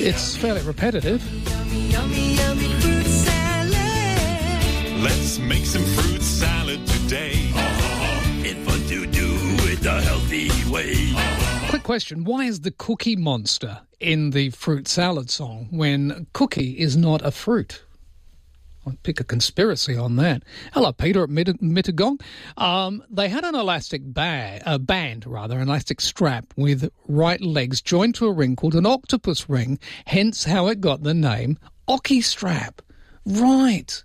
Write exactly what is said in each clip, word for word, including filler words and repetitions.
It's fairly repetitive. Yummy, yummy, yummy fruit salad. Let's make some fruit salad today. Uh-huh. It's fun to do it the healthy way. Uh-huh. Quick question. Why is the Cookie Monster in the fruit salad song when cookie is not a fruit? I'll pick a conspiracy on that. Hello, Peter at Mitt- Mittagong. Um, they had an elastic ba- uh, band, rather, an elastic strap with right legs joined to a ring called an octopus ring, hence how it got the name Ocky Strap. Right.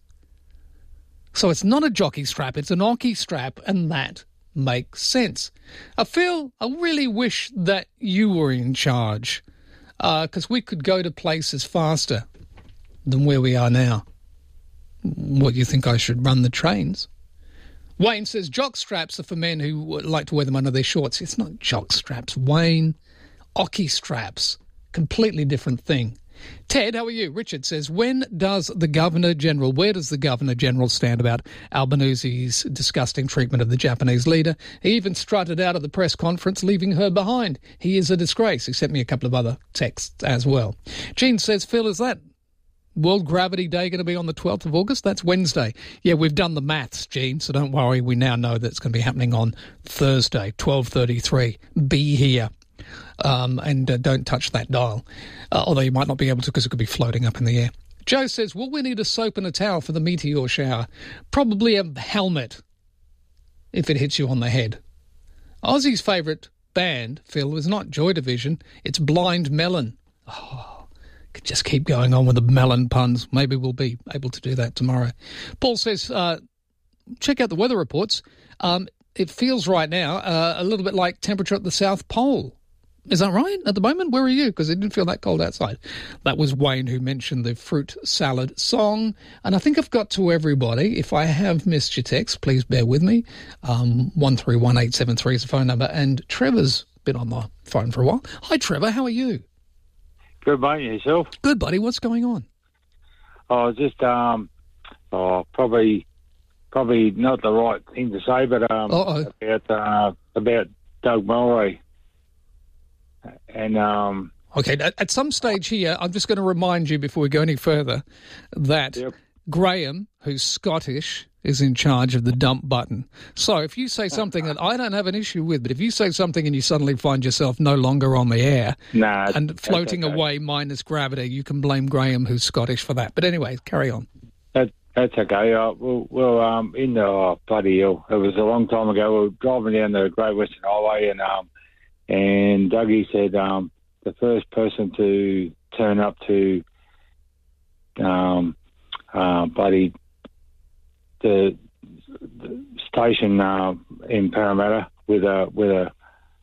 So it's not a jockey strap, it's an Ocky strap, and that makes sense. I feel, I really wish that you were in charge, because uh, we could go to places faster than where we are now. What, you think I should run the trains? Wayne says jock straps are for men who like to wear them under their shorts. It's not jock straps, Wayne. Ocky straps. Completely different thing. Ted, how are you? Richard says, when does the Governor-General, where does the Governor-General stand about Albanese's disgusting treatment of the Japanese leader? He even strutted out at the press conference, leaving her behind. He is a disgrace. He sent me a couple of other texts as well. Jean says, Phil, is that World Gravity Day going to be on the twelfth of August? That's Wednesday. Yeah, we've done the maths, Gene, so don't worry. We now know that it's going to be happening on Thursday, twelve thirty-three. Be here. Um, and uh, don't touch that dial. Uh, although you might not be able to because it could be floating up in the air. Joe says, will we need a soap and a towel for the meteor shower? Probably a helmet if it hits you on the head. Aussie's favourite band, Phil, is not Joy Division. It's Blind Melon. Oh. Could just keep going on with the melon puns. Maybe we'll be able to do that tomorrow. Paul says, uh, check out the weather reports. Um, it feels right now uh, a little bit like temperature at the South Pole. Is that right at the moment? Where are you? Because it didn't feel that cold outside. That was Wayne who mentioned the fruit salad song. And I think I've got to everybody. If I have missed your text, please bear with me. Um, one three one eight seven three is the phone number. And Trevor's been on the phone for a while. Hi, Trevor. How are you? Good, mate. Yourself? Good, buddy. What's going on? Oh, just um, oh, probably, probably not the right thing to say, but um, Uh-oh. about uh, about Doug Mulray, and um. Okay, at some stage here, I'm just going to remind you before we go any further that Yep. Graham, who's Scottish, is in charge of the dump button. So if you say something that I don't have an issue with, but if you say something and you suddenly find yourself no longer on the air Nah, and floating okay. away minus gravity, you can blame Graham, who's Scottish, for that. But anyway, carry on. That, that's okay. Uh, well, well, um, in the oh, bloody hell, it was a long time ago. We were driving down the Great Western Highway, and um, and Dougie said um, the first person to turn up to um, uh, bloody the, the station uh, in Parramatta with a with a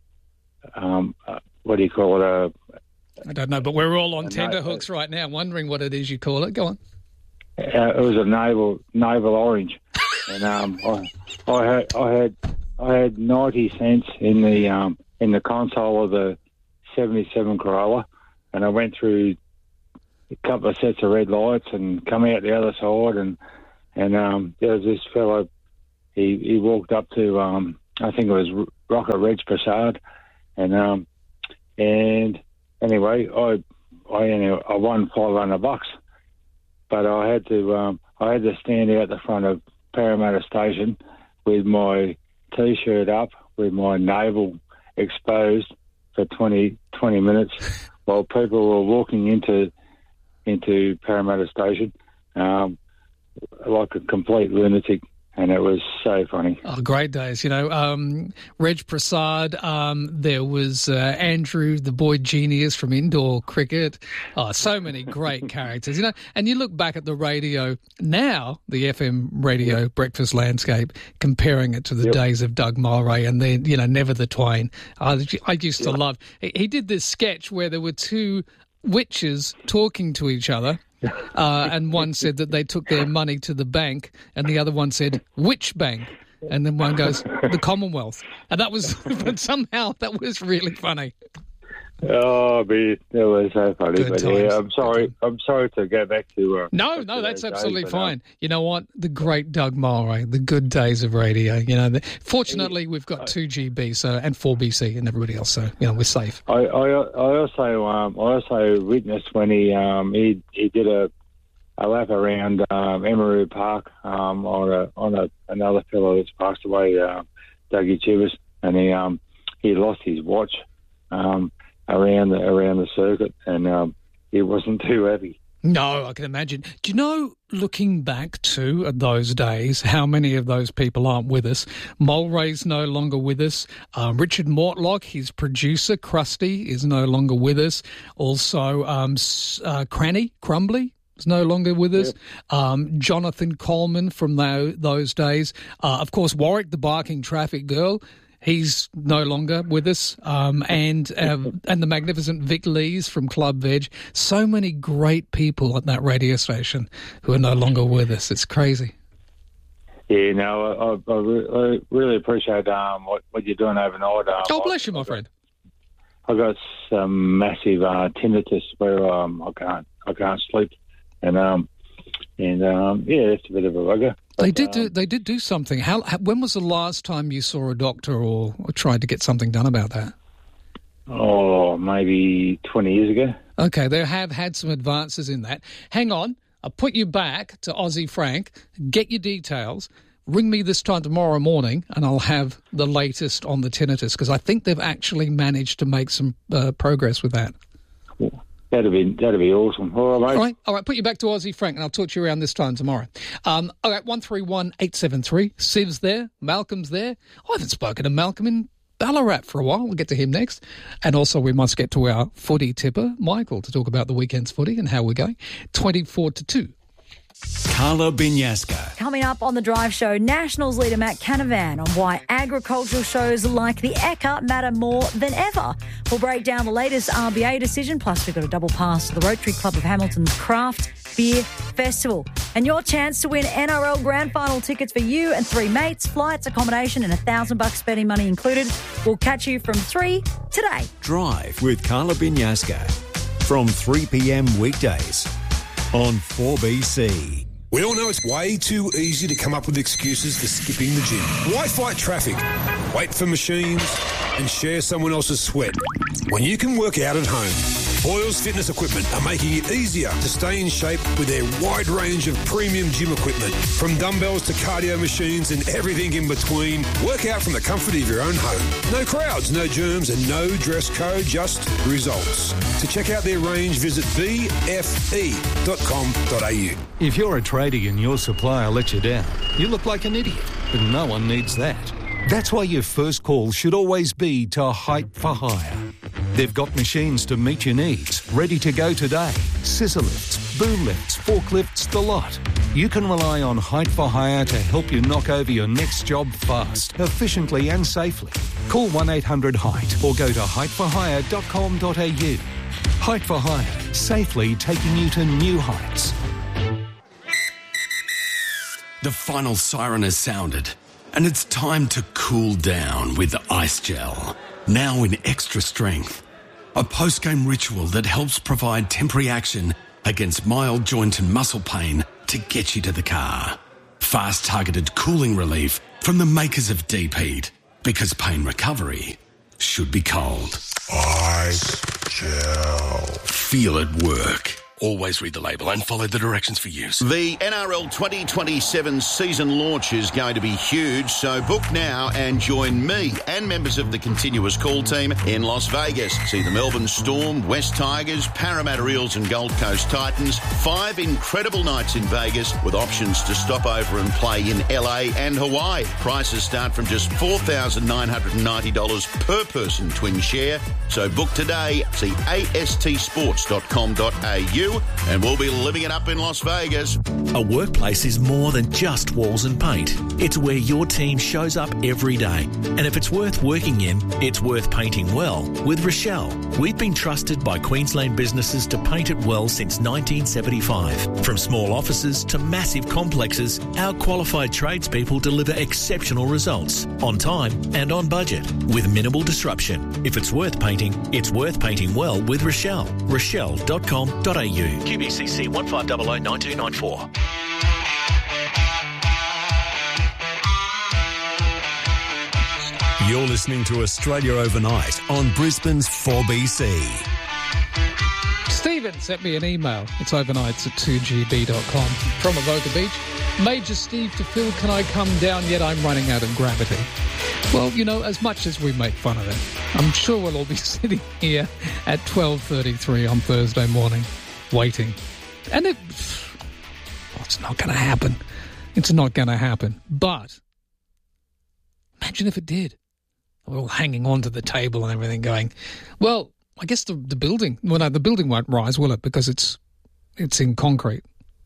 um, uh, what do you call it? A, I don't know, but we're all on a tenterhooks right now, wondering what it is you call it. Go on. Uh, it was a naval naval orange, and um, I, I had I had I had ninety cents in the um, in the console of the seventy-seven Corolla, and I went through a couple of sets of red lights and come out the other side, and and um, there was this fellow. He he walked up to um, I think it was Rocket Reg Prasad, and um, and anyway, I I only, I won five hundred bucks. But I had to um, I had to stand out the front of Parramatta Station with my T-shirt up, with my navel exposed for twenty, twenty minutes while people were walking into into Parramatta Station um, like a complete lunatic. And it was so funny. Oh, great days. You know, um, Reg Prasad, um, there was uh, Andrew, the boy genius from indoor cricket. Oh, so many great characters, you know. And you look back at the radio now, the F M radio yep. breakfast landscape, comparing it to the yep. days of Doug Mulray and then, you know, Never the Twain. I, I used to yep. love, he, he did this sketch where there were two witches talking to each other. Uh, and one said that they took their money to the bank, and the other one said, which bank? And then one goes, the Commonwealth. And that was, but somehow that was really funny. Oh, but that was so funny. Good But times. yeah, I'm sorry. I'm sorry to go back to. Uh, No, back no, to that's those absolutely days, but, um, fine. You know what? The great Doug Mulray, the good days of radio. You know, the, fortunately, we've got two G B so and four B C and everybody else, so you know we're safe. I, I, I also, um, I also witnessed when he, um, he, he did a, a lap around um, Emerald Park um, on a, on a, another fellow that's passed away, uh, Dougie Chivers, and he, um, he lost his watch. Um, around the around the circuit, and um, he wasn't too happy. No, I can imagine. Do you know, looking back to at those days, how many of those people aren't with us? Mulray's no longer with us. Um, Richard Mortlock, his producer, Krusty, is no longer with us. Also, um, uh, Cranny, Crumbly, is no longer with us. Yep. Um, Jonathan Coleman from tho- those days. Uh, of course, Warwick, the barking traffic girl. He's no longer with us, um, and uh, and the magnificent Vic Lees from Club Veg. So many great people at that radio station who are no longer with us. It's crazy. Yeah, no, I, I, I really appreciate um, what, what you're doing overnight. Um, Oh, bless you, my I, friend. I got some massive uh, tinnitus where um, I can't I can't sleep, and um, and um, yeah, it's a bit of a bugger. They did do. They did do something. How? how when was the last time you saw a doctor or, or tried to get something done about that? Oh, maybe twenty years ago. Okay, they have had some advances in that. Hang on, I'll put you back to Aussie Frank. Get your details. Ring me this time tomorrow morning, and I'll have the latest on the tinnitus because I think they've actually managed to make some uh, progress with that. That'd be that'd be awesome. All right, mate. All right, all right. Put you back to Aussie Frank, and I'll talk to you around this time tomorrow. Um, all right, one three one eight seven three. Siv's there. Malcolm's there. I haven't spoken to Malcolm in Ballarat for a while. We'll get to him next. And also, we must get to our footy tipper, Michael, to talk about the weekend's footy and how we're going. Twenty-four to two. Carla Binyasca. Coming up on the Drive Show, Nationals leader Matt Canavan on why agricultural shows like the Ekka matter more than ever. We'll break down the latest R B A decision, plus we've got a double pass to the Rotary Club of Hamilton's Craft Beer Festival. And your chance to win N R L Grand Final tickets for you and three mates, flights, accommodation and a thousand bucks spending money included. We'll catch you from three today. Drive with Carla Binyasca from three p.m. weekdays on four B C. We all know it's way too easy to come up with excuses for skipping the gym. Why fight traffic, wait for machines, and share someone else's sweat when you can work out at home? Boyle's Fitness Equipment are making it easier to stay in shape with their wide range of premium gym equipment. From dumbbells to cardio machines and everything in between, work out from the comfort of your own home. No crowds, no germs, and no dress code, just results. To check out their range, visit b f e dot com dot a u. If you're a tradie and your supplier lets you down, you look like an idiot, but no one needs that. That's why your first call should always be to Height for Hire. They've got machines to meet your needs, ready to go today. Scissor lifts, boom lifts, forklifts, the lot. You can rely on Height for Hire to help you knock over your next job fast, efficiently and safely. Call one eight hundred height or go to height for hire dot com dot a u. Height for Hire, safely taking you to new heights. The final siren has sounded, and it's time to cool down with Ice Gel. Now in extra strength. A post-game ritual that helps provide temporary action against mild joint and muscle pain to get you to the car. Fast targeted cooling relief from the makers of Deep Heat, because pain recovery should be cold. Ice Gel. Feel it work. Always read the label and follow the directions for use. The N R L twenty twenty-seven season launch is going to be huge, so book now and join me and members of the Continuous Call team in Las Vegas. See the Melbourne Storm, West Tigers, Parramatta Eels and Gold Coast Titans. Five incredible nights in Vegas with options to stop over and play in L A and Hawaii. Prices start from just four thousand nine hundred ninety dollars per person twin share. So book today. See a s t sports dot com dot a u. you, and we'll be living it up in Las Vegas. A workplace is more than just walls and paint. It's where your team shows up every day. And if it's worth working in, it's worth painting well with Rochelle. We've been trusted by Queensland businesses to paint it well since nineteen seventy-five. From small offices to massive complexes, our qualified tradespeople deliver exceptional results on time and on budget with minimal disruption. If it's worth painting, it's worth painting well with Rochelle. rochelle dot com dot a u. Q B C C one five zero zero nine two nine four. You're listening to Australia Overnight on Brisbane's four B C. Stephen sent me an email. It's overnights at two g b dot com from Avoca Beach. Major Steve to Phil, can I come down yet? I'm running out of gravity. Well, you know, as much as we make fun of it, I'm sure we'll all be sitting here at twelve thirty-three on Thursday morning waiting. And it, well, it's not going to happen. It's not going to happen. But imagine if it did. We're all hanging on to the table and everything going, well, I guess the the building, well, no, the building won't rise, will it? Because it's it's in concrete.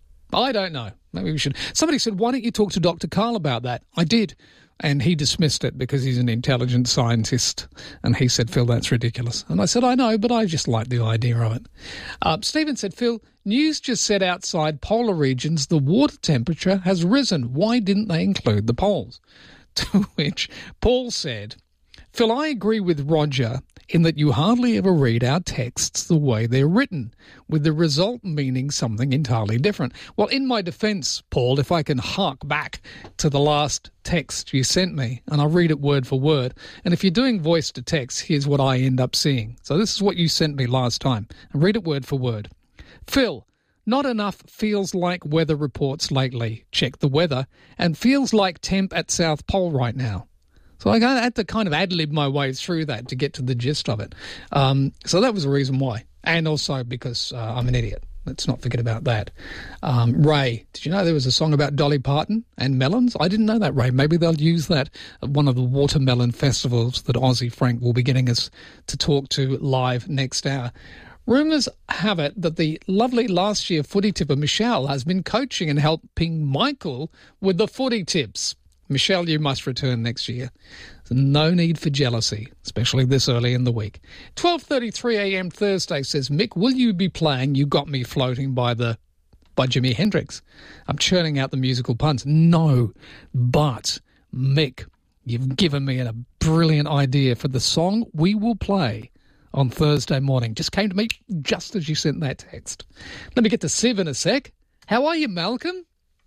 I don't know. Maybe we should. Somebody said, why don't you talk to Doctor Carl about that? I did. And he dismissed it because he's an intelligent scientist. And he said, Phil, that's ridiculous. And I said, I know, but I just like the idea of it. Uh, Stephen said, Phil, news just said outside polar regions the water temperature has risen. Why didn't they include the poles? To which Paul said, Phil, I agree with Roger in that you hardly ever read our texts the way they're written, with the result meaning something entirely different. Well, in my defence, Paul, if I can hark back to the last text you sent me, and I'll read it word for word, and if you're doing voice to text, here's what I end up seeing. So this is what you sent me last time, and read it word for word. Phil, not enough feels like weather reports lately. Check the weather, and feels like temp at South Pole right now. So I had to kind of ad-lib my way through that to get to the gist of it. Um, so that was the reason why. And also because uh, I'm an idiot. Let's not forget about that. Um, Ray, did you know there was a song about Dolly Parton and melons? I didn't know that, Ray. Maybe they'll use that at one of the watermelon festivals that Aussie Frank will be getting us to talk to live next hour. Rumours have it that the lovely last year footy tipper Michelle has been coaching and helping Michael with the footy tips. Michelle, you must return next year. There's no need for jealousy, especially this early in the week. twelve thirty-three a m Thursday says, Mick, will you be playing You Got Me Floating by the by Jimi Hendrix? I'm churning out the musical puns. No, but Mick, you've given me a brilliant idea for the song we will play on Thursday morning. Just came to me just as you sent that text. Let me get to Siv in a sec. How are you, Malcolm?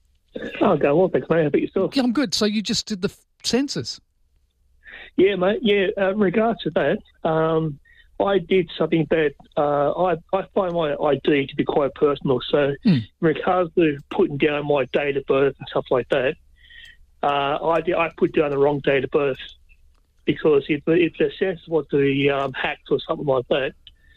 Oh, go well, thanks, mate. How about yourself? Yeah, I'm good. So you just did the f- census? Yeah, mate. Yeah, uh, in regards to that, um, I did something that uh, I, I find my I D to be quite personal. So mm. in regards to putting down my date of birth and stuff like that, uh, I, did, I put down the wrong date of birth because if, if the census was to be um, hacked or something like that,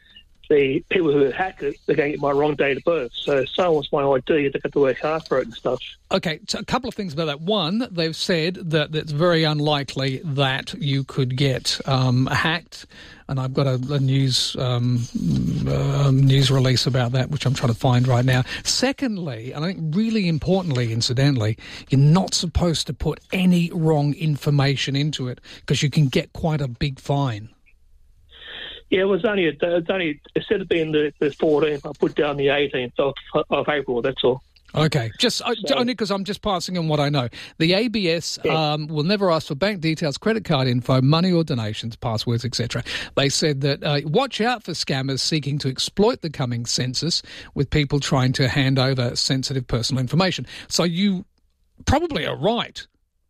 the people who hack it, they're going to get my wrong date of birth. So so wants my I D, they have to work hard for it and stuff. Okay, so a couple of things about that. One, they've said that it's very unlikely that you could get um, hacked, and I've got a, a news um, uh, news release about that, which I'm trying to find right now. Secondly, and I think really importantly, incidentally, you're not supposed to put any wrong information into it because you can get quite a big fine. Yeah, it was only, a, it was only instead of being the, the fourteenth, I put down the eighteenth of, of April, that's all. Okay, just so, only because I'm just passing on what I know. The A B S yeah. um, will never ask for bank details, credit card info, money or donations, passwords, et cetera. They said that uh, watch out for scammers seeking to exploit the coming census with people trying to hand over sensitive personal information. So you probably are right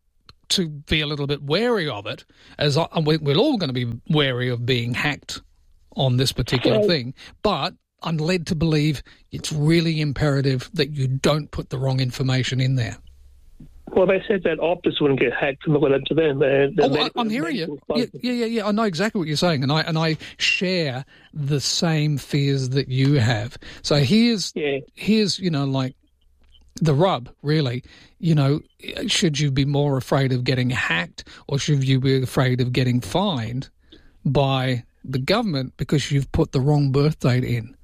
to be a little bit wary of it, as I, we're all going to be wary of being hacked on this particular thing, but I'm led to believe it's really imperative that you don't put the wrong information in there. Well, they said that Optus wouldn't get hacked from what to them. They're, they're oh, medical, I'm hearing you. Yeah, yeah, yeah, yeah. I know exactly what you're saying, and I and I share the same fears that you have. So here's yeah. here's you know like the rub, really. You know, should you be more afraid of getting hacked, or should you be afraid of getting fined by the government because you've put the wrong birth date in?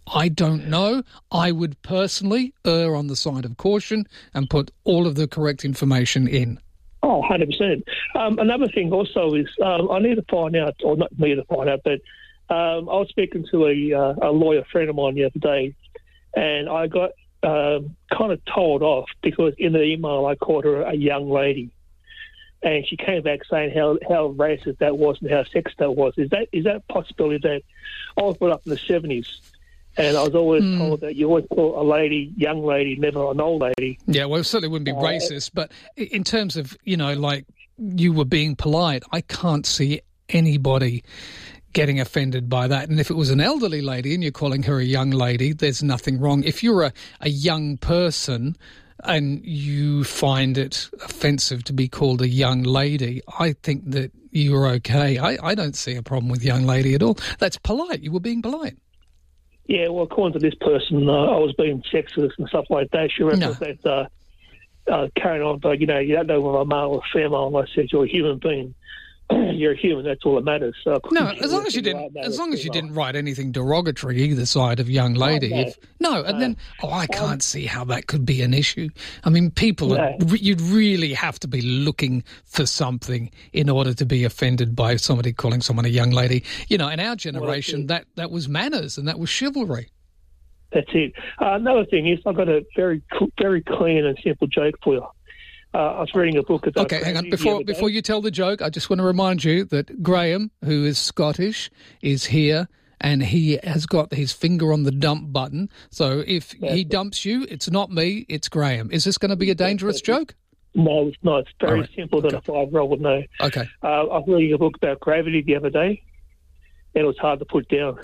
I don't know. I would personally err on the side of caution and put all of the correct information in. Oh, one hundred percent. Um, another thing also is um, I need to find out, or not need to find out, but um, I was speaking to a, uh, a lawyer friend of mine the other day, and I got um, kind of told off because in the email I called her a young lady. And she came back saying how, how racist that was and how sexist that was. Is that is that a possibility that I was brought up in the seventies and I was always mm. told that you always call a lady young lady, never an old lady? Yeah, well, it certainly wouldn't be uh, racist. But in terms of, you know, like you were being polite, I can't see anybody getting offended by that. And if it was an elderly lady and you're calling her a young lady, there's nothing wrong. If you're a, a young person and you find it offensive to be called a young lady, I think that you're okay. I, I don't see a problem with young lady at all. That's polite. You were being polite. Yeah, well, according to this person, uh, I was being sexist and stuff like that. She reckons no. that uh, uh, carrying on, but, you know, you don't know whether I'm male or female unless you're a human being. You're a human. That's all that matters. So no, as long as you didn't, as long as you didn't write anything derogatory either side of young lady. No, no. If, no and no. then oh, I can't um, see how that could be an issue. I mean, people, no. are, you'd really have to be looking for something in order to be offended by somebody calling someone a young lady. You know, in our generation, well, that that was manners and that was chivalry. That's it. Uh, another thing is, I've got a very, very clean and simple joke for you. Uh, I was reading a book about... Okay, hang on. Before before you tell the joke, I just want to remind you that Graham, who is Scottish, is here and he has got his finger on the dump button. So if yeah. he dumps you, it's not me, it's Graham. Is this going to be a dangerous yeah, joke? No, it's not. It's very right. simple okay. that a five-year-old would know. Okay. Uh, I was reading a book about gravity the other day and it was hard to put down.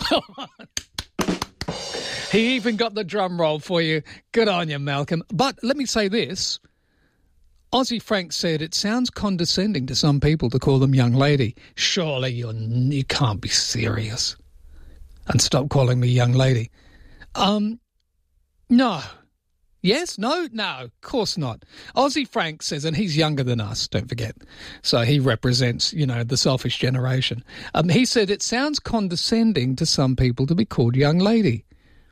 He even got the drum roll for you. Good on you, Malcolm. But let me say this. Aussie Frank said it sounds condescending to some people to call them young lady. Surely you're, you can't be serious. And stop calling me young lady. Um, no. Yes? No? No, of course not. Aussie Frank says, and he's younger than us, don't forget. So he represents, you know, the selfish generation. Um, he said it sounds condescending to some people to be called young lady.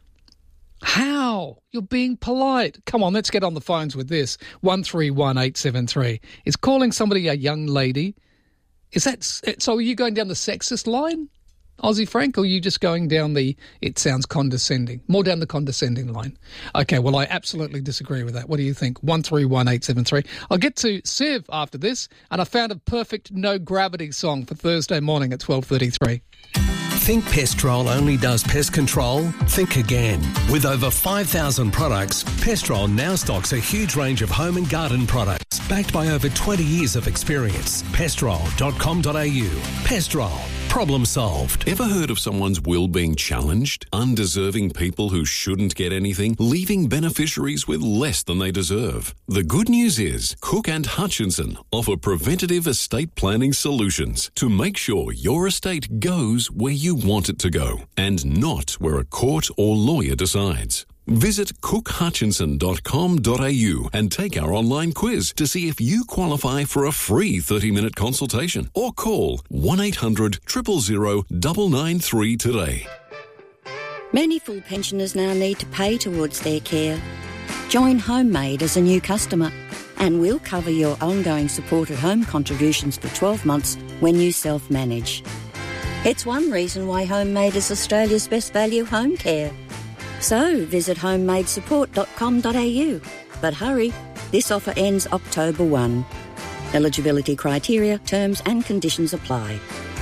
How? You're being polite. Come on, let's get on the phones with this. one three one eight seven three. Is calling somebody a young lady, is that, so are you going down the sexist line, Aussie Frank, or are you just going down the, it sounds condescending, more down the condescending line? Okay, well, I absolutely disagree with that. What do you think? one three one eight seven three. I'll get to Siv after this, and I found a perfect no-gravity song for Thursday morning at twelve thirty-three. Think Pestrol only does pest control? Think again. With over five thousand products, Pestrol now stocks a huge range of home and garden products, backed by over twenty years of experience. pestrol dot com dot a u. Pestrol. Problem solved. Ever heard of someone's will being challenged? Undeserving people who shouldn't get anything, leaving beneficiaries with less than they deserve. The good news is Cook and Hutchinson offer preventative estate planning solutions to make sure your estate goes where you want it to go and not where a court or lawyer decides. Visit cook hutchinson dot com dot a u and take our online quiz to see if you qualify for a free thirty-minute consultation or call one eight hundred, zero zero zero, nine nine three today. Many full pensioners now need to pay towards their care. Join Homemade as a new customer and we'll cover your ongoing supported home contributions for twelve months when you self-manage. It's one reason why Homemade is Australia's best value home care. So visit homemade support dot com dot a u. But hurry, this offer ends October first. Eligibility criteria, terms and conditions apply.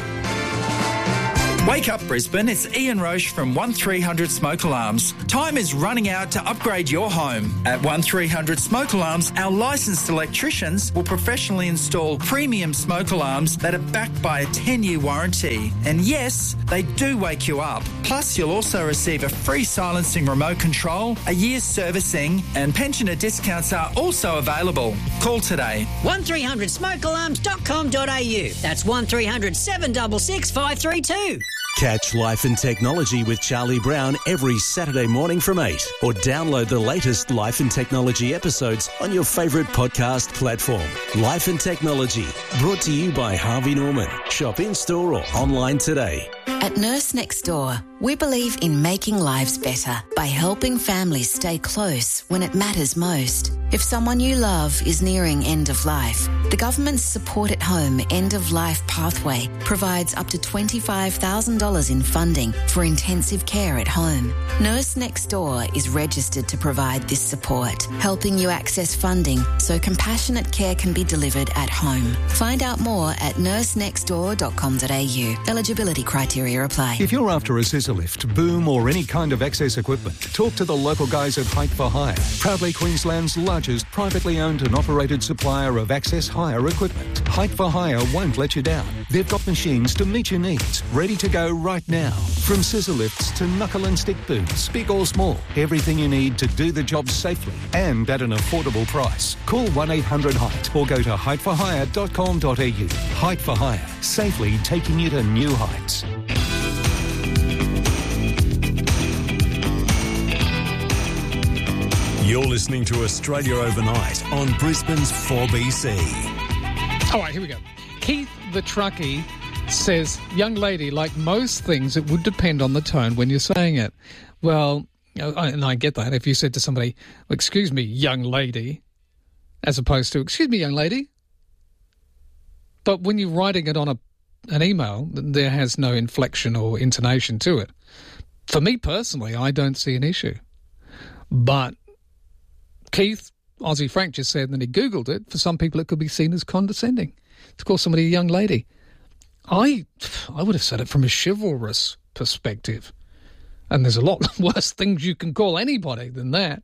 Wake up Brisbane, it's Ian Roche from one three hundred Smoke Alarms. Time is running out to upgrade your home. At one three hundred Smoke Alarms, our licensed electricians will professionally install premium smoke alarms that are backed by a ten-year warranty. And yes, they do wake you up. Plus, you'll also receive a free silencing remote control, a year's servicing, and pensioner discounts are also available. Call today. one three hundred smoke alarms dot com dot a u. That's one three hundred, seven six six, five three two. Catch Life and Technology with Charlie Brown every Saturday morning from eight, or download the latest Life and Technology episodes on your favourite podcast platform. Life and Technology, brought to you by Harvey Norman. Shop in-store or online today. At Nurse Next Door, we believe in making lives better by helping families stay close when it matters most. If someone you love is nearing end of life, the government's Support at Home End of Life Pathway provides up to twenty-five thousand dollars in funding for intensive care at home. Nurse Next Door is registered to provide this support, helping you access funding so compassionate care can be delivered at home. Find out more at nurse next door dot com dot a u. Eligibility criteria apply. If you're after a scissor lift, boom or any kind of access equipment, talk to the local guys at Height for Hire, proudly Queensland's largest privately owned and operated supplier of access hire equipment. Height for Hire won't let you down. They've got machines to meet your needs, ready to go right now. From scissor lifts to knuckle and stick booms, big or small, everything you need to do the job safely and at an affordable price. Call one eight hundred height or go to height for hire dot com dot a u. Height for Hire, safely taking you to new heights. You're listening to Australia Overnight on Brisbane's four B C. All right, here we go. Keith the truckie says, young lady, like most things, it would depend on the tone when you're saying it. Well, and I get that. If you said to somebody, excuse me, young lady, as opposed to, excuse me, young lady. But when you're writing it on a an email, there has no inflection or intonation to it. For me personally, I don't see an issue. But Keith, Aussie Frank just said, and then he Googled it, for some people it could be seen as condescending to call somebody a young lady. I I would have said it from a chivalrous perspective. And there's a lot worse things you can call anybody than that.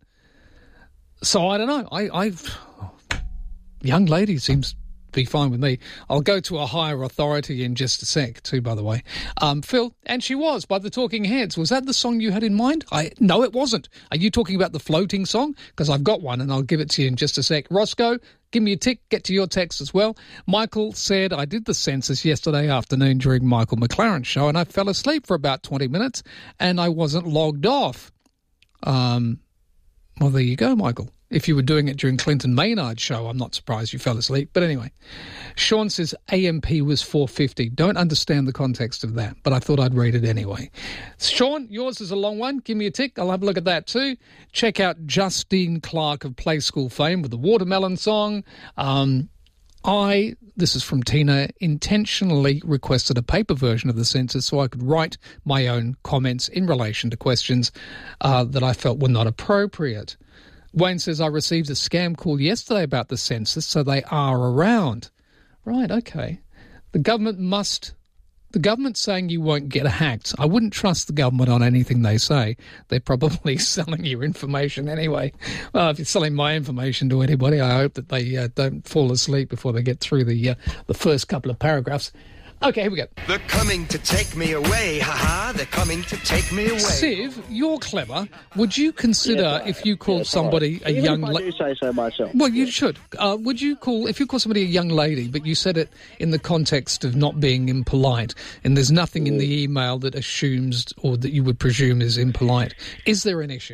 So I don't know. I, I've young lady seems to be fine with me. I'll go to a higher authority in just a sec, too, by the way. Um, Phil, and she was, by the Talking Heads. Was that the song you had in mind? I No, it wasn't. Are you talking about the floating song? Because I've got one, and I'll give it to you in just a sec. Roscoe, give me a tick, get to your text as well. Michael said, I did the census yesterday afternoon during Michael McLaren's show, and I fell asleep for about twenty minutes, and I wasn't logged off. Um, well, there you go, Michael. If you were doing it during Clinton Maynard's show, I'm not surprised you fell asleep. But anyway, Sean says A M P was four fifty. Don't understand the context of that, but I thought I'd read it anyway. Sean, yours is a long one. Give me a tick. I'll have a look at that too. Check out Justine Clark of Play School fame with the Watermelon song. Um, I, this is from Tina, intentionally requested a paper version of the census so I could write my own comments in relation to questions uh, that I felt were not appropriate. Wayne says, I received a scam call yesterday about the census, so they are around. Right, okay. The government must... The government's saying you won't get hacked. I wouldn't trust the government on anything they say. They're probably selling your information anyway. Well, if you're selling my information to anybody, I hope that they uh, don't fall asleep before they get through the uh, the first couple of paragraphs. Okay, here we go. They're coming to take me away, haha, they're coming to take me away. Siv, you're clever. Would you consider Yes, if you called yes, somebody a Even young if I lady... do say so myself. Well, you should. Uh, would you call, if you call somebody a young lady, but you said it in the context of not being impolite, and there's nothing in the email that assumes or that you would presume is impolite, is there an issue?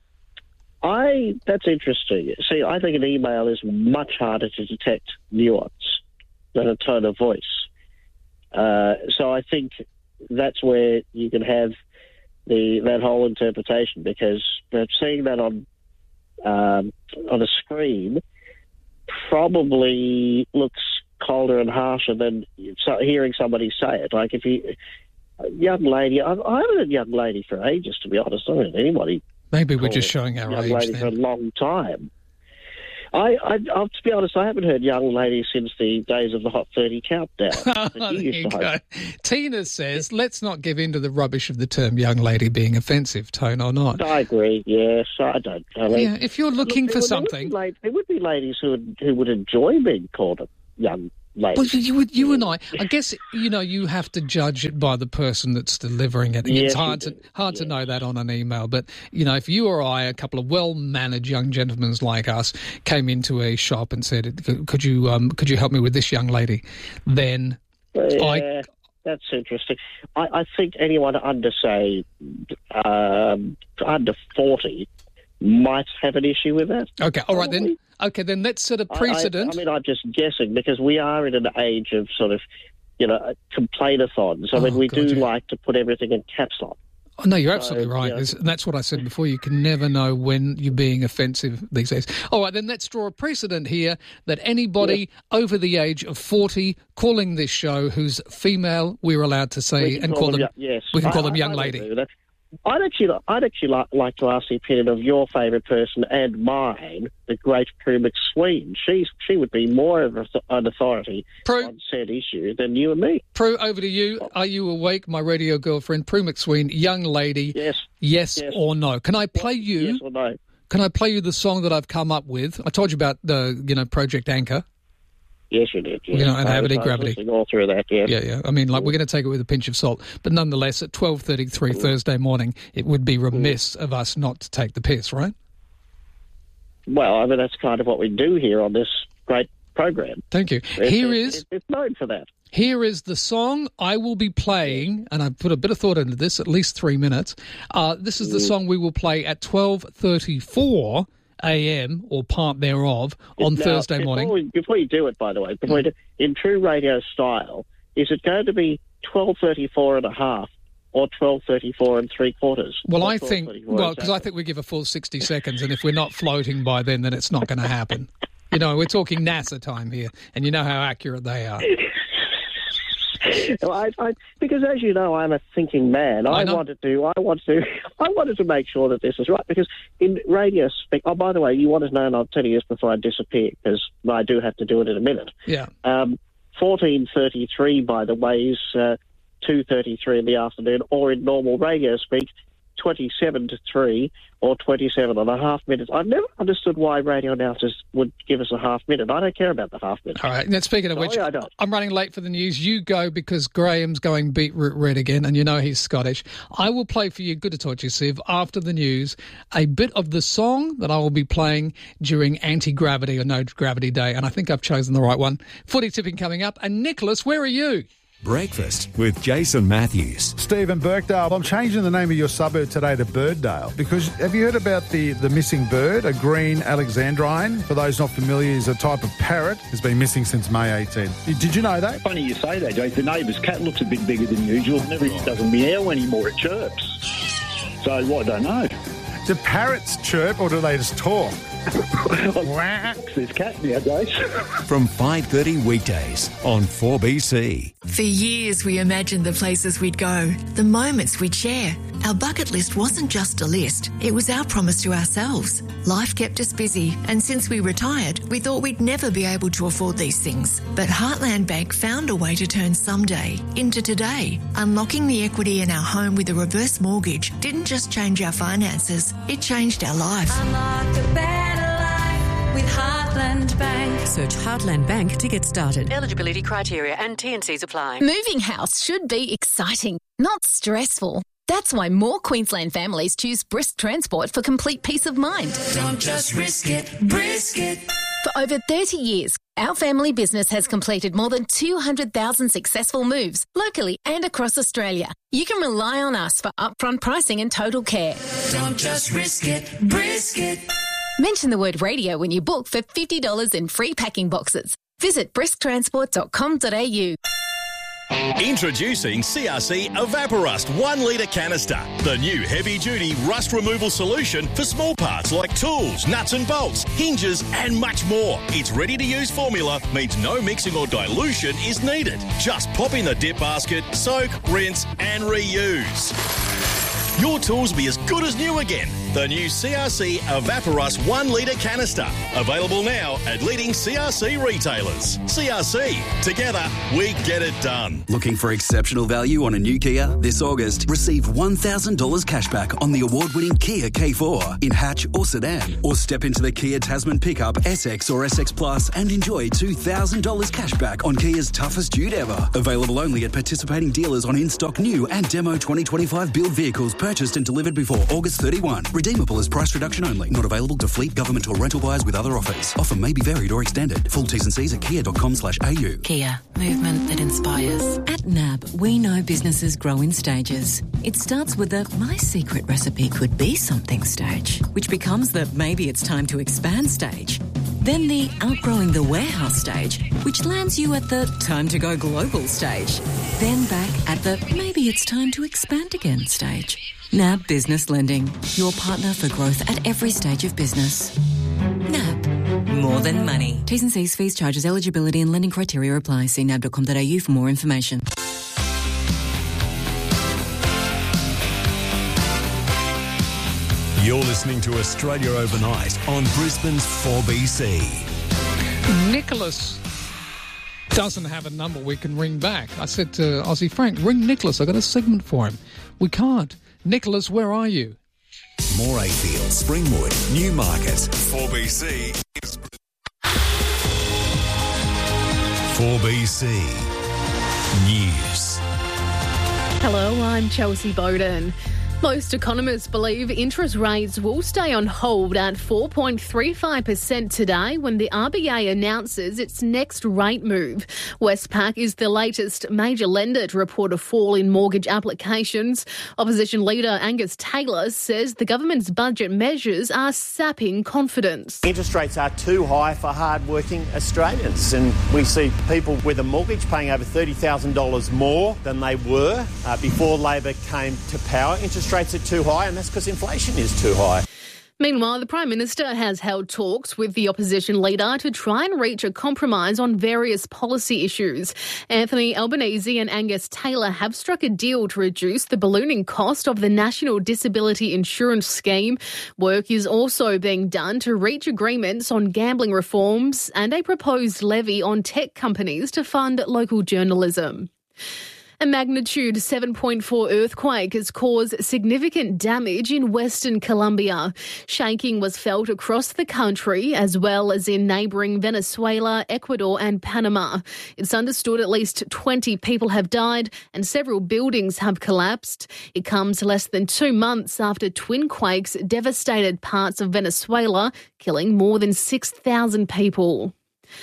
I that's interesting. See, I think an email is much harder to detect nuance than a tone of voice. Uh, so I think that's where you can have the that whole interpretation, because seeing that on um, on a screen probably looks colder and harsher than hearing somebody say it. Like if you, a young lady, I, I haven't heard young lady for ages, to be honest. I haven't heard anybody. Maybe we're just showing our young age lady then. for a long time. I, I, I'll, to be honest, I haven't heard young lady since the days of the Hot thirty countdown. There you go. Tina says, let's not give in to the rubbish of the term young lady being offensive, tone or not. I agree, yes. I don't I mean, Yeah, if you're looking look, for there something... Would be, la- there would be ladies who would, who would enjoy being called a young lady. Well, you, would, you and I, I guess, you know, you have to judge it by the person that's delivering it. Yes, It's hard to hard to know that on an email. But, you know, if you or I, a couple of well-mannered young gentlemen like us, came into a shop and said, could you um, could you help me with this young lady? Then Yeah. I That's interesting. I, I think anyone under, say, um, under forty might have an issue with that. Okay, all right then. Okay, then let's set a precedent. I, I, I mean, I'm just guessing because we are in an age of sort of, you know, complainathons. I Oh, mean, we God, do yeah. like to put everything in caps lock. Oh, no, you're absolutely So, right. you know- There's- That's what I said before. You can never know when you're being offensive these days. All right, then let's draw a precedent here that anybody over the age of forty calling this show who's female, we're allowed to say We can and call call them. them young- yes. We can call I- them I- young I would lady. agree with that. I'd actually, li- I'd actually li- like to ask the opinion of your favourite person and mine, the great Prue McSween. She's she would be more of a, an authority on said issue than you and me. Prue, over to you. Are you awake, my radio girlfriend, Prue McSween, young lady? Yes. Yes, Yes. or no? Can I play you? Yes or no? Can I play you the song that I've come up with? I told you about the, you know, Project Anchor. Yes, you did. Yes. You know, and I was- Gravity, I was Gravity. listening all through that. Yes. Yeah, yeah. I mean, like, we're going to take it with a pinch of salt. But nonetheless, at twelve thirty-three Thursday morning, it would be remiss of us not to take the piss, right? Well, I mean, that's kind of what we do here on this great program. Thank you. It- Here it- is... it- It's known for that. Here is the song I will be playing, and I've put a bit of thought into this, at least three minutes. Uh, this is the song we will play at twelve thirty-four a.m. or part thereof on Now, Thursday before morning. We, before you do it, by the way, before you do, in true radio style, is it going to be twelve thirty-four and a half or twelve thirty-four and three quarters? Well, Or I think, twelve thirty-four well, exactly? because I think we give a full sixty seconds, and if we're not floating by then, then it's not going to happen. You know, we're talking NASA time here, and you know how accurate they are. Well, I, I, because as you know, I'm a thinking man. I, I know. wanted to, I wanted to, I wanted to make sure that this is right. Because in radio speak, oh, by the way, you want to know, and I'll tell you this before I disappear, because I do have to do it in a minute. Yeah. Um, fourteen thirty-three, by the way, is uh, two thirty-three in the afternoon, or in normal radio speak, twenty-seven to three or twenty-seven and a half minutes. I've never understood why radio announcers would give us a half minute. I don't care about the half minute. All right. Now, speaking of Sorry, which, I don't. I'm running late for the news. You go because Graham's going beetroot red again, and you know he's Scottish. I will play for you, good to talk to you, Siv, after the news, a bit of the song that I will be playing during Anti-Gravity or No Gravity Day, and I think I've chosen the right one. Footy tipping coming up. And Nicholas, where are you? Breakfast with Jason Matthews. Stephen Birkdale, I'm changing the name of your suburb today to Birddale because have you heard about the, the missing bird, a green alexandrine? For those not familiar, is a type of parrot. Has been missing since May eighteenth. Did you know that? Funny you say that, Jake. The neighbour's cat looks a bit bigger than usual. It never doesn't meow anymore, it chirps. So, what, I don't know. Do parrots chirp or do they just talk? There's cat nowadays. From five thirty weekdays on four B C. For years, we imagined the places we'd go, the moments we'd share. Our bucket list wasn't just a list, it was our promise to ourselves. Life kept us busy, and since we retired, we thought we'd never be able to afford these things. But Heartland Bank found a way to turn someday into today. Unlocking the equity in our home with a reverse mortgage didn't just change our finances, it changed our lives. Unlock a better life with Heartland Bank. Search Heartland Bank to get started. Eligibility criteria and T and Cs apply. Moving house should be exciting, not stressful. That's why more Queensland families choose Brisk Transport for complete peace of mind. Don't just risk it, brisk it. For over thirty years, our family business has completed more than two hundred thousand successful moves locally and across Australia. You can rely on us for upfront pricing and total care. Don't just risk it, brisk it. Mention the word radio when you book for fifty dollars in free packing boxes. Visit brisk transport dot com dot a u. Introducing C R C Evaporust one litre canister, the new heavy-duty rust removal solution for small parts like tools, nuts and bolts, hinges and much more. Its ready-to-use formula means no mixing or dilution is needed. Just pop in the dip basket, soak, rinse and reuse. Your tools will be as good as new again. The new C R C Evaporust one litre canister. Available now at leading C R C retailers. C R C. Together, we get it done. Looking for exceptional value on a new Kia? This August, receive one thousand dollars cashback on the award-winning Kia K four in hatch or sedan. Or step into the Kia Tasman pickup, S X or S X Plus and enjoy two thousand dollars cashback on Kia's toughest dude ever. Available only at participating dealers on in-stock new and demo twenty twenty-five build vehicles purchased and delivered before August thirty-first. Redeemable as price reduction only. Not available to fleet, government or rental buyers with other offers. Offer may be varied or extended. Full T's and C's at kia dot com slash a u. Kia, movement that inspires. At N A B, we know businesses grow in stages. It starts with the my secret recipe could be something stage, which becomes the maybe it's time to expand stage. Then the outgrowing the warehouse stage, which lands you at the time to go global stage. Then back at the maybe it's time to expand again stage. N A B Business Lending, your partner for growth at every stage of business. N A B, more than money. T's and C's, fees, charges, eligibility and lending criteria apply. See nab dot com dot a u for more information. You're listening to Australia Overnight on Brisbane's four B C. Nicholas doesn't have a number we can ring back. I said to Aussie Frank, ring Nicholas. I got a segment for him. We can't. Nicholas, where are you? Morayfield, Springwood, Newmarket. four B C. four B C News. Hello, I'm Chelsea Bowden. Most economists believe interest rates will stay on hold at four point three five percent today when the R B A announces its next rate move. Westpac is the latest major lender to report a fall in mortgage applications. Opposition leader Angus Taylor says the government's budget measures are sapping confidence. Interest rates are too high for hard-working Australians, and we see people with a mortgage paying over thirty thousand dollars more than they were uh, before Labor came to power. Interest rates are too high, and that's because inflation is too high. Meanwhile, the Prime Minister has held talks with the opposition leader to try and reach a compromise on various policy issues. Anthony Albanese and Angus Taylor have struck a deal to reduce the ballooning cost of the National Disability Insurance Scheme. Work is also being done to reach agreements on gambling reforms and a proposed levy on tech companies to fund local journalism. A magnitude seven point four earthquake has caused significant damage in Western Colombia. Shaking was felt across the country as well as in neighbouring Venezuela, Ecuador and Panama. It's understood at least twenty people have died and several buildings have collapsed. It comes less than two months after twin quakes devastated parts of Venezuela, killing more than six thousand people.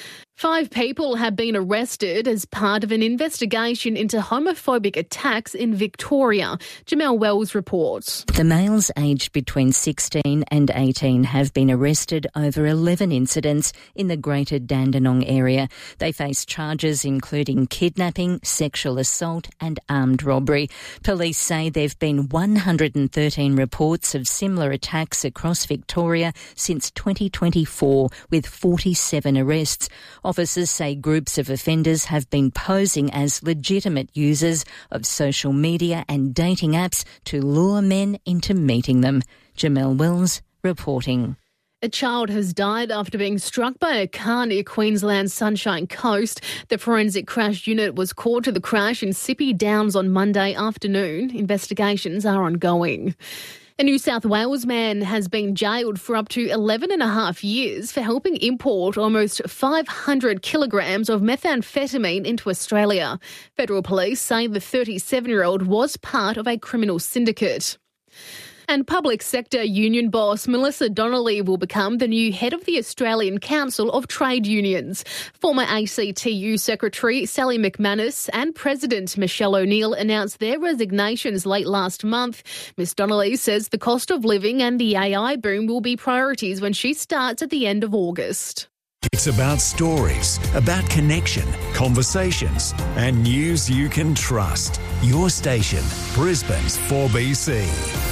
Five people have been arrested as part of an investigation into homophobic attacks in Victoria. Jamel Wells reports. The males aged between sixteen and eighteen have been arrested over eleven incidents in the Greater Dandenong area. They face charges including kidnapping, sexual assault and armed robbery. Police say there have been one hundred thirteen reports of similar attacks across Victoria since twenty twenty-four, with forty-seven arrests. Officers say groups of offenders have been posing as legitimate users of social media and dating apps to lure men into meeting them. Jamel Wells reporting. A child has died after being struck by a car near Queensland's Sunshine Coast. The forensic crash unit was called to the crash in Sippy Downs on Monday afternoon. Investigations are ongoing. A New South Wales man has been jailed for up to eleven and a half years for helping import almost five hundred kilograms of methamphetamine into Australia. Federal police say the thirty-seven-year-old was part of a criminal syndicate. And public sector union boss Melissa Donnelly will become the new head of the Australian Council of Trade Unions. Former A C T U Secretary Sally McManus and President Michelle O'Neill announced their resignations late last month. Miss Donnelly says the cost of living and the A I boom will be priorities when she starts at the end of August. It's about stories, about connection, conversations, and news you can trust. Your station, Brisbane's four B C.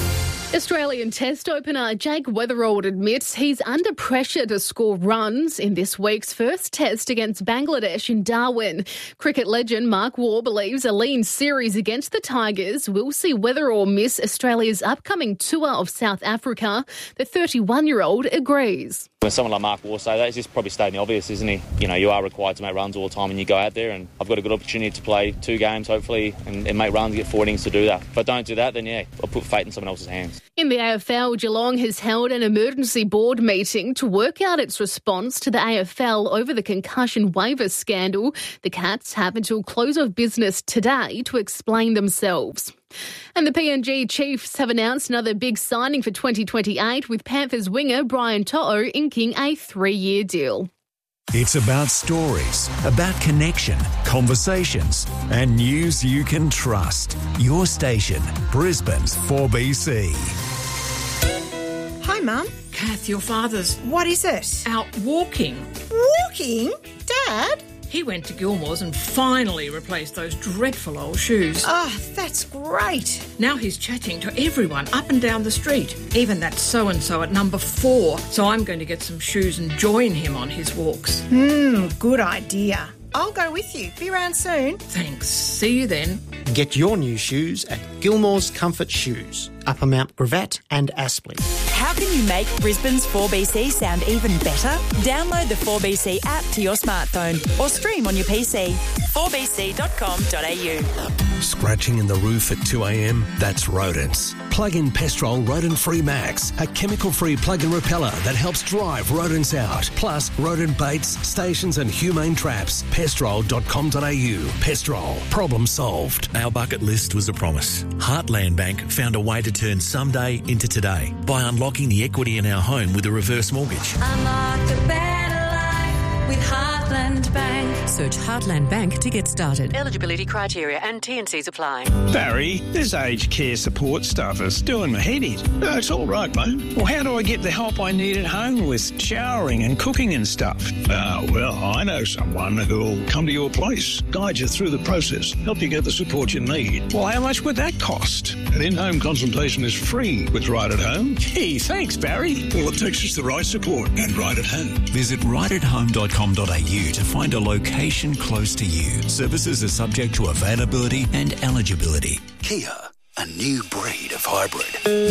Australian Test opener Jake Weatherald admits he's under pressure to score runs in this week's first Test against Bangladesh in Darwin. Cricket legend Mark Waugh believes a lean series against the Tigers will see Weatherald miss Australia's upcoming tour of South Africa. The thirty-one-year-old agrees. When someone like Mark Waugh say that, he's just probably stating the obvious, isn't he? You know, you are required to make runs all the time when you go out there, and I've got a good opportunity to play two games, hopefully, and, and make runs, get four innings to do that. If I don't do that, then yeah, I'll put fate in someone else's hands. In the A F L, Geelong has held an emergency board meeting to work out its response to the A F L over the concussion waiver scandal. The Cats have until close of business today to explain themselves. And the P N G Chiefs have announced another big signing for twenty twenty-eight, with Panthers winger Brian To'o inking a three-year deal. It's about stories, about connection, conversations, and news you can trust. Your station, Brisbane's four B C. Hi, Mum. Kath, your father's... What is it? Out walking. Walking? Dad? He went to Gilmore's and finally replaced those dreadful old shoes. Oh, that's great. Now he's chatting to everyone up and down the street, even that so-and-so at number four. So I'm going to get some shoes and join him on his walks. Hmm, good idea. I'll go with you. Be around soon. Thanks. See you then. Get your new shoes at Gilmore's Comfort Shoes, Upper Mount Gravatt and Aspley. How can you make Brisbane's four B C sound even better? Download the four B C app to your smartphone or stream on your P C. four b c dot com dot a u. Scratching in the roof at two a.m? That's rodents. Plug in Pestrol Rodent-Free Max, a chemical-free plug-in repeller that helps drive rodents out. Plus, rodent baits, stations and humane traps. pestrol dot com dot a u. Pestrol. Problem solved. Our bucket list was a promise. Heartland Bank found a way to turn someday into today by unlocking the equity in our home with a reverse mortgage. Unlock a better life with Heartland Bank. Search Heartland Bank to get started. Eligibility criteria and T and Cs apply. Barry, this aged care support stuff is doing my head in. No, it's all right, mate. Well, how do I get the help I need at home with showering and cooking and stuff? Ah, well, I know someone who'll come to your place, guide you through the process, help you get the support you need. Well, how much would that cost? An in-home consultation is free with Right at Home. Gee, thanks, Barry. All it takes is the right support and Right at Home. Visit right at home dot com dot a u to find a location close to you. Services are subject to availability and eligibility. Kia, a new breed of hybrid.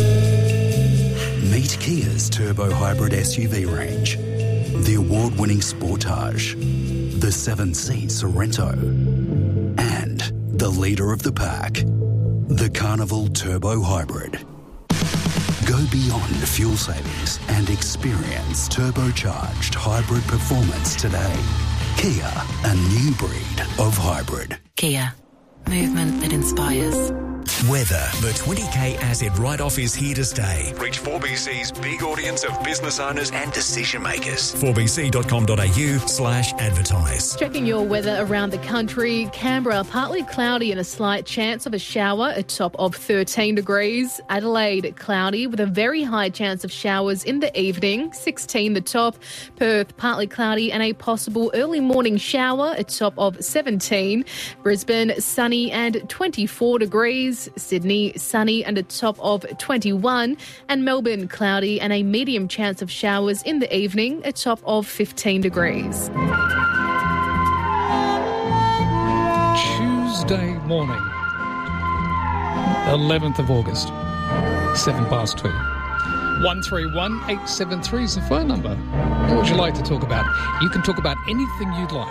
Meet Kia's turbo hybrid S U V range. The award-winning Sportage, the seven-seat Sorrento, and the leader of the pack, the Carnival Turbo Hybrid. Go beyond fuel savings and experience turbocharged hybrid performance today. Kia, a new breed of hybrid. Kia, movement that inspires. Weather. The twenty K Acid write-off is here to stay. Reach four B C's big audience of business owners and decision makers. four b c dot com dot a u slash advertise. Checking your weather around the country. Canberra, partly cloudy and a slight chance of a shower, a top of thirteen degrees. Adelaide, cloudy with a very high chance of showers in the evening, sixteen the top. Perth, partly cloudy and a possible early morning shower, a top of seventeen. Brisbane, sunny and twenty-four degrees. Sydney, sunny and a top of twenty-one. And Melbourne, cloudy and a medium chance of showers in the evening, a top of fifteen degrees. Tuesday morning, eleventh of August, seven past two. one three one eight seven three is the phone number. What would you like to talk about? You can talk about anything you'd like.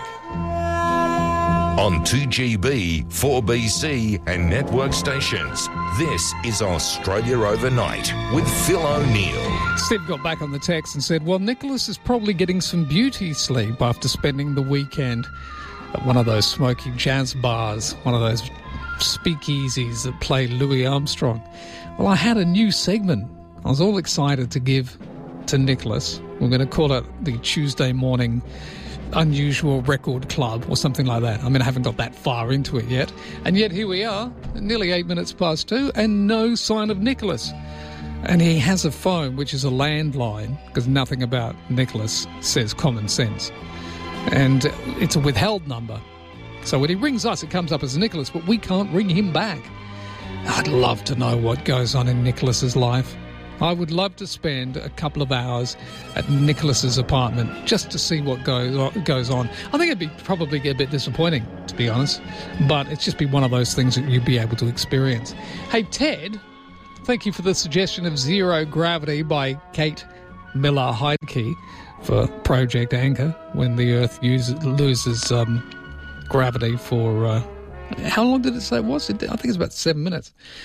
On two G B, four B C and network stations, this is Australia Overnight with Phil O'Neill. Steve got back on the text and said, well, Nicholas is probably getting some beauty sleep after spending the weekend at one of those smoky jazz bars, one of those speakeasies that play Louis Armstrong. Well, I had a new segment I was all excited to give to Nicholas. We're going to call it the Tuesday Morning Unusual Record Club or something like that. I mean, I haven't got that far into it yet. And yet here we are, nearly eight minutes past two, and no sign of Nicholas. And he has a phone, which is a landline, because nothing about Nicholas says common sense. And it's a withheld number. So when he rings us, it comes up as Nicholas, but we can't ring him back. I'd love to know what goes on in Nicholas's life. I would love to spend a couple of hours at Nicholas's apartment just to see what goes goes on. I think it'd be probably a bit disappointing, to be honest, but it's just be one of those things that you'd be able to experience. Hey, Ted, thank you for the suggestion of Zero Gravity by Kate Miller-Heidke for Project Anchor, when the Earth uses, loses um, gravity for... Uh, how long did it say it was? I think it's about seven minutes.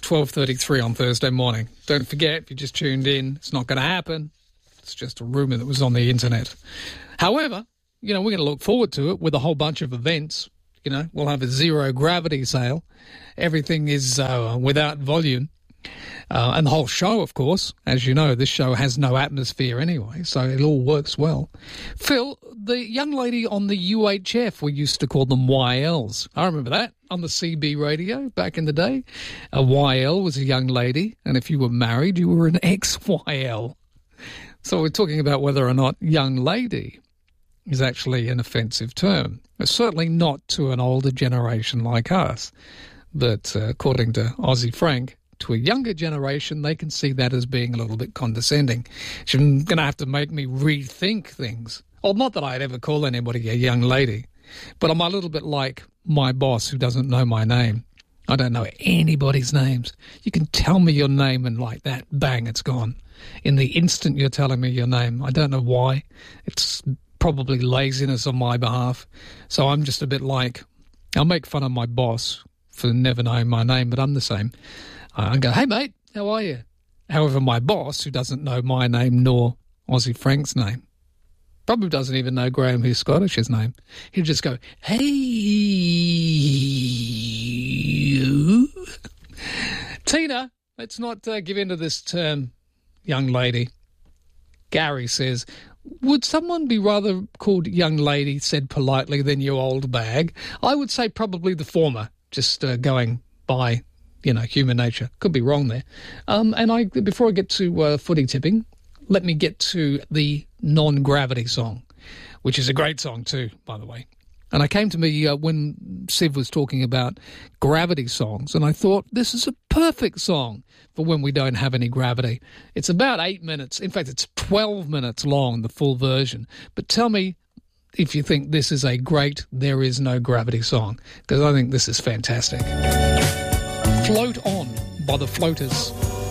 twelve thirty-three on Thursday morning. Don't forget, if you just tuned in, it's not going to happen. It's just a rumour that was on the internet. However, you know, we're going to look forward to it with a whole bunch of events. You know, we'll have a zero gravity sale. Everything is uh, without volume. Uh, and the whole show, of course, as you know, this show has no atmosphere anyway, so it all works well. Phil, the young lady on the U H F, we used to call them Y Ls. I remember that on the C B radio back in the day. A Y L was a young lady, and if you were married, you were an ex Y L. So we're talking about whether or not young lady is actually an offensive term. It's certainly not to an older generation like us, but uh, according to Aussie Frank, to a younger generation, they can see that as being a little bit condescending. She's going to have to make me rethink things. Well, not that I'd ever call anybody a young lady, but I'm a little bit like my boss who doesn't know my name. I don't know anybody's names. You can tell me your name and like that, bang, it's gone. In the instant you're telling me your name, I don't know why. It's probably laziness on my behalf. So I'm just a bit like, I'll make fun of my boss for never knowing my name, but I'm the same. I go, hey, mate, how are you? However, my boss, who doesn't know my name nor Aussie Frank's name, probably doesn't even know Graham who's Scottish's name, he'll just go, hey, you. Tina, let's not uh, give in to this term, young lady. Gary says, would someone be rather called young lady, said politely, than you old bag? I would say probably the former, just uh, going by, you know, human nature. Could be wrong there. Um, and I, before I get to uh, footy tipping, let me get to the Non-Gravity song, which is a great song too, by the way. And I came to me uh, when Siv was talking about gravity songs, and I thought, this is a perfect song for when we don't have any gravity. It's about eight minutes. In fact, it's twelve minutes long, the full version. But tell me if you think this is a great There Is No Gravity song, because I think this is fantastic. Float On by the Floaters.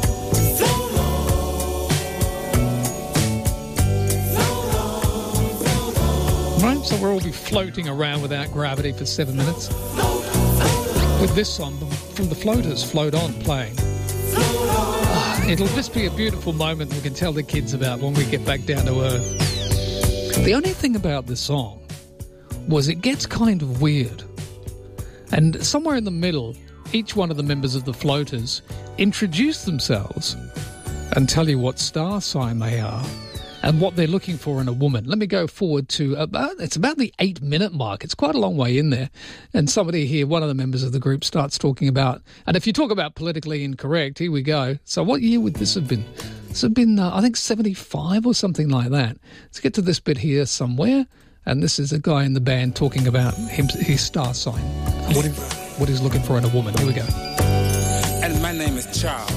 Right, so we'll all be floating around without gravity for seven minutes. With this song from the Floaters, Float On, playing. Ah, it'll just be a beautiful moment we can tell the kids about when we get back down to earth. The only thing about this song was it gets kind of weird. And somewhere in the middle, each one of the members of the Floaters introduce themselves and tell you what star sign they are and what they're looking for in a woman. Let me go forward to about, it's about the eight minute mark. It's quite a long way in there. And somebody here, one of the members of the group, starts talking about, and if you talk about politically incorrect, here we go. So what year would this have been? This would have been, uh, I think, seventy-five or something like that. Let's get to this bit here somewhere. And this is a guy in the band talking about him, his star sign and what, he, what he's looking for in a woman. Here we go. And my name is Charles.